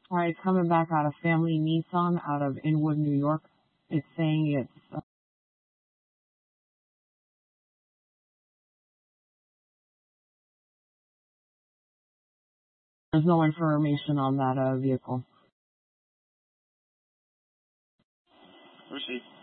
All right, it's coming back out of Family Nissan out of Inwood, New York. It's saying it's there's no information on that vehicle. Receipt.